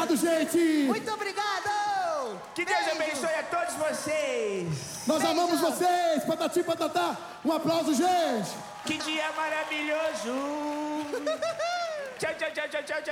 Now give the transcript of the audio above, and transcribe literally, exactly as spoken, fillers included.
Obrigado, gente. Muito obrigado. Que Deus Beijo. abençoe a todos vocês. Nós Beijo. amamos vocês. Patati, patatá. Um aplauso, gente. Que dia maravilhoso. Tchau, tchau, tchau, tchau, tchau.